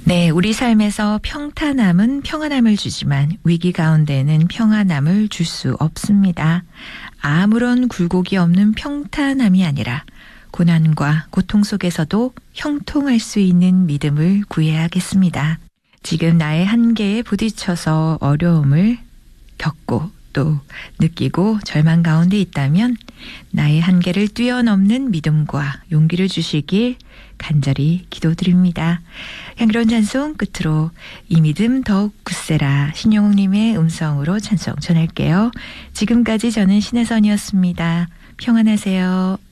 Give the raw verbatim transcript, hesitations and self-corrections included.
네, 우리 삶에서 평탄함은 평안함을 주지만 위기 가운데는 평안함을 줄 수 없습니다. 아무런 굴곡이 없는 평탄함이 아니라 고난과 고통 속에서도 형통할 수 있는 믿음을 구해야겠습니다. 지금 나의 한계에 부딪혀서 어려움을 겪고 또 느끼고 절망 가운데 있다면 나의 한계를 뛰어넘는 믿음과 용기를 주시길 간절히 기도드립니다. 향기로운 찬송 끝으로 이 믿음 더욱 굳세라 신영웅님의 음성으로 찬송 전할게요. 지금까지 저는 신혜선이었습니다. 평안하세요.